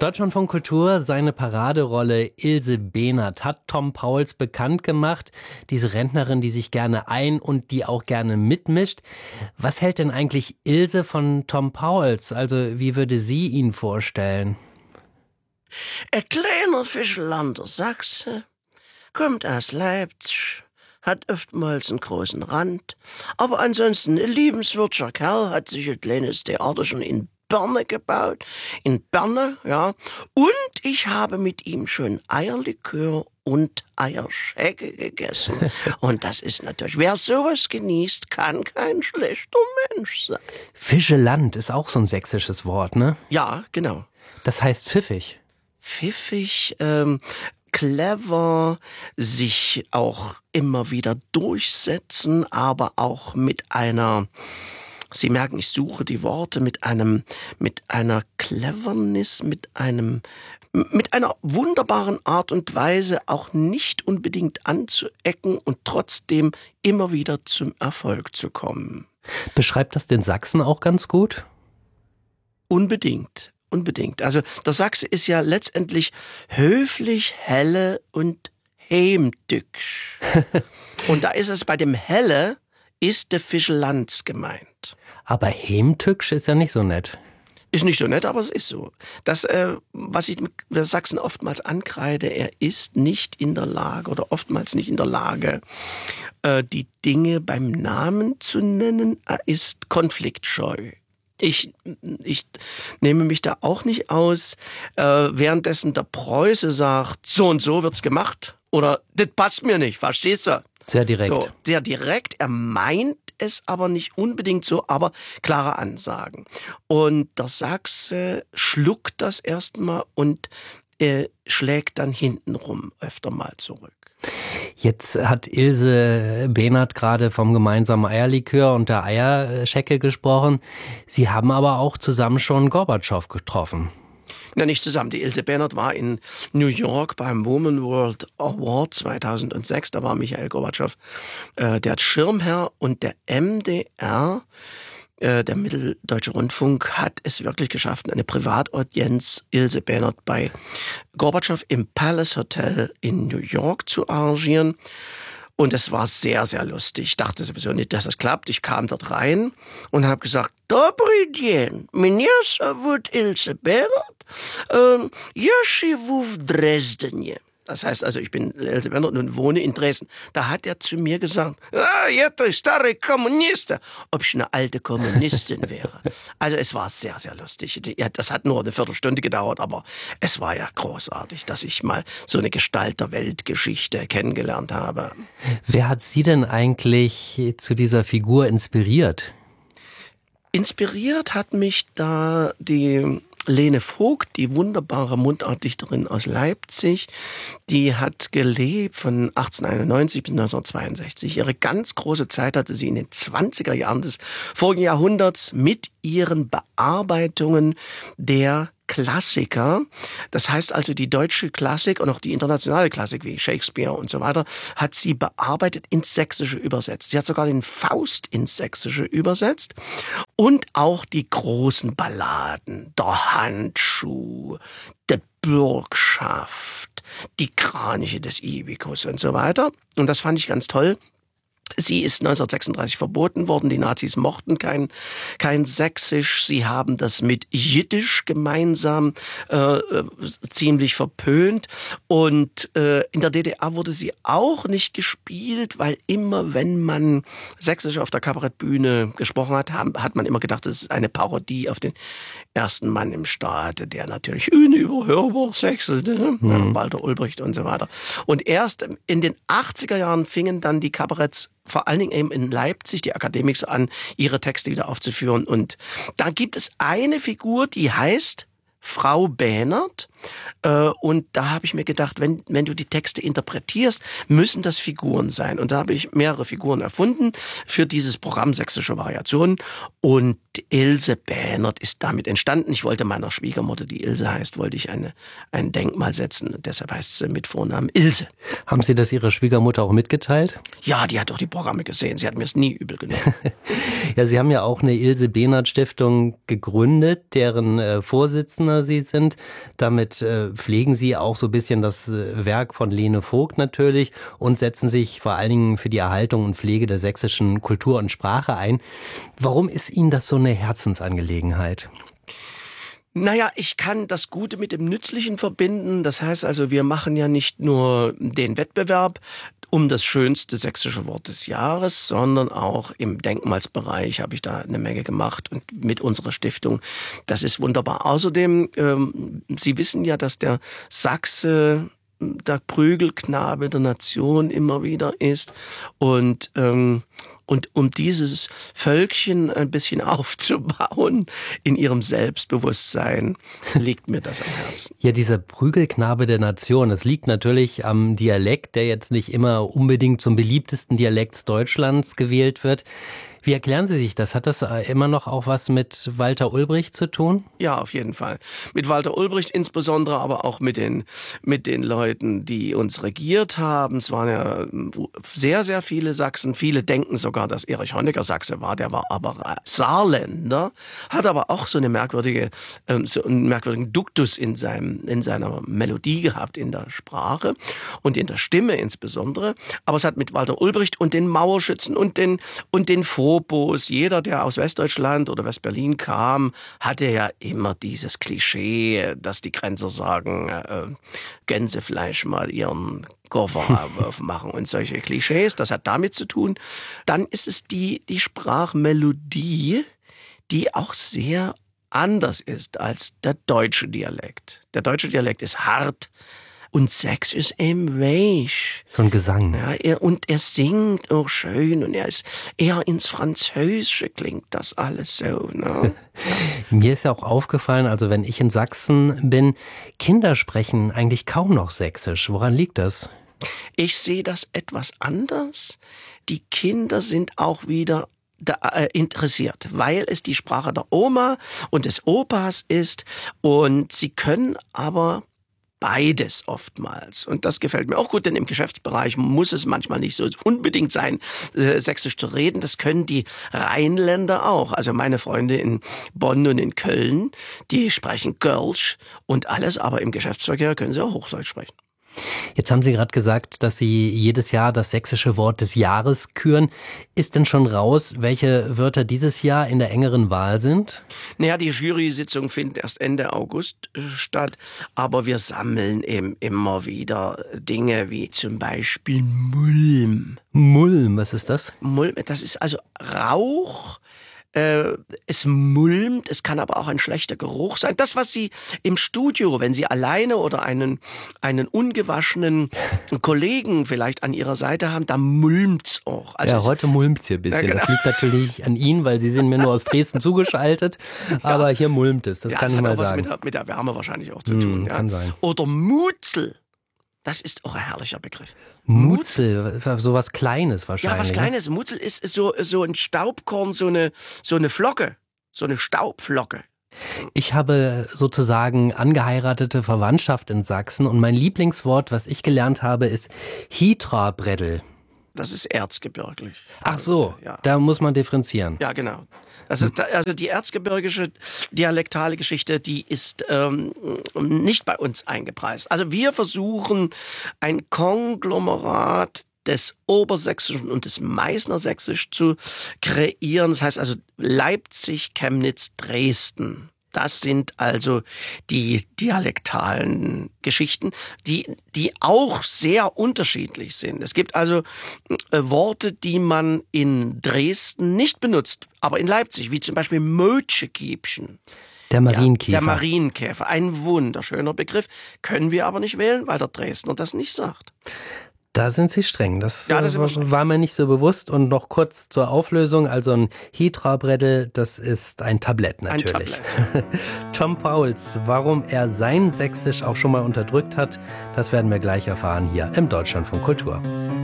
Deutschlandfunk Kultur, seine Paraderolle Ilse Behnert hat Tom Pauls bekannt gemacht. Diese Rentnerin, die sich gerne und die auch gerne mitmischt. Was hält denn eigentlich Ilse von Tom Pauls? Also wie würde sie ihn vorstellen? Ein kleiner Fischland der Sachse, kommt aus Leipzig, hat oftmals einen großen Rand, aber ansonsten ein liebenswürdiger Kerl, hat sich ein kleines Theater schon in Berne gebaut, ja, und ich habe mit ihm schon Eierlikör und Eierschecke gegessen. Und das ist natürlich, wer sowas genießt, kann kein schlechter Mensch sein. Fischeland ist auch so ein sächsisches Wort, ne? Ja, genau. Das heißt pfiffig. Pfiffig, clever, sich auch immer wieder durchsetzen, aber auch mit einer, Sie merken, ich suche die Worte, mit einer Cleverness, mit einer wunderbaren Art und Weise auch nicht unbedingt anzuecken und trotzdem immer wieder zum Erfolg zu kommen. Beschreibt das den Sachsen auch ganz gut? Unbedingt. Also der Sachse ist ja letztendlich höflich, helle und heimtücksch. Und da ist es bei dem Helle, ist der Fischelands gemeint. Aber heimtücksch ist ja nicht so nett. Ist nicht so nett, aber es ist so. Das, was ich der Sachsen oftmals ankreide, er ist nicht in der Lage oder oftmals nicht in der Lage, die Dinge beim Namen zu nennen. Er ist konfliktscheu. Ich nehme mich da auch nicht aus, währenddessen der Preuße sagt, so und so wird's gemacht oder das passt mir nicht, verstehst du? Sehr direkt. So, sehr direkt, er meint es aber nicht unbedingt so, aber klare Ansagen. Und der Sachse schluckt das erstmal und schlägt dann hintenrum öfter mal zurück. Jetzt hat Ilse Behnert gerade vom gemeinsamen Eierlikör und der Eierschecke gesprochen. Sie haben aber auch zusammen schon Gorbatschow getroffen. Ja, nicht zusammen. Die Ilse Behnert war in New York beim Woman World Award 2006. Da war Michail Gorbatschow der Schirmherr und der MDR, der Mitteldeutsche Rundfunk, hat es wirklich geschafft, eine Privataudienz Ilse Behnert bei Gorbatschow im Palace Hotel in New York zu arrangieren. Und es war sehr, sehr lustig. Ich dachte sowieso nicht, dass das klappt. Ich kam dort rein und habe gesagt, Dobrý den, меня зовут Ilse Behnert, я живу в Дрездене. Das heißt also, ich bin Ilse Behnert und wohne in Dresden. Da hat er zu mir gesagt, это старый коммунист, ob ich eine alte Kommunistin wäre. Also es war sehr, sehr lustig. Das hat nur eine Viertelstunde gedauert, aber es war ja großartig, dass ich mal so eine Gestalt der Weltgeschichte kennengelernt habe. Wer hat Sie denn eigentlich zu dieser Figur inspiriert? Inspiriert hat mich da die Lene Vogt, die wunderbare Mundartdichterin aus Leipzig, die hat gelebt von 1891 bis 1962. Ihre ganz große Zeit hatte sie in den 20er Jahren des vorigen Jahrhunderts mit ihren Bearbeitungen der Klassiker. Das heißt also, die deutsche Klassik und auch die internationale Klassik wie Shakespeare und so weiter hat sie bearbeitet, ins Sächsische übersetzt. Sie hat sogar den Faust ins Sächsische übersetzt und auch die großen Balladen, der Handschuh, der Bürgschaft, die Kraniche des Ibikus und so weiter. Und das fand ich ganz toll. Sie ist 1936 verboten worden. Die Nazis mochten kein Sächsisch. Sie haben das mit Jiddisch gemeinsam ziemlich verpönt. Und in der DDR wurde sie auch nicht gespielt, weil immer, wenn man Sächsisch auf der Kabarettbühne gesprochen hat man immer gedacht, das ist eine Parodie auf den ersten Mann im Staate, der natürlich unüberhörbar sächselte, Walter Ulbricht und so weiter. Und erst in den 80er Jahren fingen dann die Kabaretts vor allen Dingen eben in Leipzig, die Akademiker, an, ihre Texte wieder aufzuführen. Und da gibt es eine Figur, die heißt Frau Behnert. Und da habe ich mir gedacht, wenn du die Texte interpretierst, müssen das Figuren sein. Und da habe ich mehrere Figuren erfunden für dieses Programm Sächsische Variationen. Und Ilse Bähnert ist damit entstanden. Ich wollte meiner Schwiegermutter, die Ilse heißt, wollte ich ein Denkmal setzen. Und deshalb heißt sie mit Vornamen Ilse. Haben Sie das Ihrer Schwiegermutter auch mitgeteilt? Ja, die hat doch die Programme gesehen. Sie hat mir es nie übel genommen. Ja, Sie haben ja auch eine Ilse Bähnert Stiftung gegründet, deren Vorsitzender Sie sind. Damit pflegen Sie auch so ein bisschen das Werk von Lene Vogt natürlich und setzen sich vor allen Dingen für die Erhaltung und Pflege der sächsischen Kultur und Sprache ein. Warum ist Ihnen das so eine Herzensangelegenheit? Naja, ich kann das Gute mit dem Nützlichen verbinden. Das heißt also, wir machen ja nicht nur den Wettbewerb um das schönste sächsische Wort des Jahres, sondern auch im Denkmalsbereich habe ich da eine Menge gemacht und mit unserer Stiftung. Das ist wunderbar. Außerdem, Sie wissen ja, dass der Sachse der Prügelknabe der Nation immer wieder ist und um dieses Völkchen ein bisschen aufzubauen in ihrem Selbstbewusstsein, liegt mir das am Herzen. Ja, dieser Prügelknabe der Nation, das liegt natürlich am Dialekt, der jetzt nicht immer unbedingt zum beliebtesten Dialekt Deutschlands gewählt wird. Wie erklären Sie sich das? Hat das immer noch auch was mit Walter Ulbricht zu tun? Ja, auf jeden Fall. Mit Walter Ulbricht insbesondere, aber auch mit den Leuten, die uns regiert haben. Es waren ja sehr, sehr viele Sachsen. Viele denken sogar, dass Erich Honecker Sachse war. Der war aber Saarländer, hat aber auch so einen merkwürdigen Duktus in seiner Melodie gehabt, in der Sprache und in der Stimme insbesondere. Aber es hat mit Walter Ulbricht und den Mauerschützen und den Phobos, jeder, der aus Westdeutschland oder Westberlin kam, hatte ja immer dieses Klischee, dass die Grenzer sagen, Gänsefleisch mal ihren Koffer aufmachen und solche Klischees. Das hat damit zu tun. Dann ist es die Sprachmelodie, die auch sehr anders ist als der deutsche Dialekt. Der deutsche Dialekt ist hart. Und Sächsisch ist eben weich. So ein Gesang. Ja, er singt auch schön und er ist eher ins Französische klingt das alles so. Ne? Mir ist ja auch aufgefallen, also wenn ich in Sachsen bin, Kinder sprechen eigentlich kaum noch Sächsisch. Woran liegt das? Ich sehe das etwas anders. Die Kinder sind auch wieder interessiert, weil es die Sprache der Oma und des Opas ist und sie können aber beides oftmals. Und das gefällt mir auch gut, denn im Geschäftsbereich muss es manchmal nicht so unbedingt sein, Sächsisch zu reden. Das können die Rheinländer auch. Also meine Freunde in Bonn und in Köln, die sprechen Kölsch und alles, aber im Geschäftsverkehr können sie auch Hochdeutsch sprechen. Jetzt haben Sie gerade gesagt, dass Sie jedes Jahr das sächsische Wort des Jahres küren. Ist denn schon raus, welche Wörter dieses Jahr in der engeren Wahl sind? Naja, die Jury-Sitzungen finden erst Ende August statt, aber wir sammeln eben immer wieder Dinge wie zum Beispiel Mulm. Mulm, was ist das? Mulm, das ist also Rauch. Es mulmt, es kann aber auch ein schlechter Geruch sein. Das, was Sie im Studio, wenn Sie alleine oder einen ungewaschenen Kollegen vielleicht an Ihrer Seite haben, da mulmt's auch. Also ja, heute mulmt's hier ein bisschen. Ja, genau. Das liegt natürlich an Ihnen, weil Sie sind mir nur aus Dresden zugeschaltet. Aber hier mulmt es, das kann ich mal sagen. Das hat auch was mit der Wärme wahrscheinlich auch zu tun. Kann sein. Oder Mutzel. Das ist auch ein herrlicher Begriff. Mutzel, so was Kleines wahrscheinlich. Ja, was Kleines. Mutzel ist so ein Staubkorn, so eine Flocke, so eine Staubflocke. Ich habe sozusagen angeheiratete Verwandtschaft in Sachsen und mein Lieblingswort, was ich gelernt habe, ist Hitra-Breddel. Das ist erzgebirglich. Ach so, ja. Da muss man differenzieren. Ja, genau. Das ist, also die erzgebirgische dialektale Geschichte, die ist nicht bei uns eingepreist. Also wir versuchen ein Konglomerat des Obersächsischen und des Meißnersächsisch zu kreieren. Das heißt also Leipzig, Chemnitz, Dresden. Das sind also die dialektalen Geschichten, die auch sehr unterschiedlich sind. Es gibt also Worte, die man in Dresden nicht benutzt, aber in Leipzig, wie zum Beispiel Mötschekiebchen. Der Marienkäfer. Ja, der Marienkäfer, ein wunderschöner Begriff, können wir aber nicht wählen, weil der Dresdner das nicht sagt. Da sind Sie streng. Das streng. War mir nicht so bewusst. Und noch kurz zur Auflösung. Also ein Hitra-Brettel, das ist ein Tablett natürlich. Ein Tablett. Tom Pauls, warum er sein Sächsisch auch schon mal unterdrückt hat, das werden wir gleich erfahren hier im Deutschlandfunk Kultur.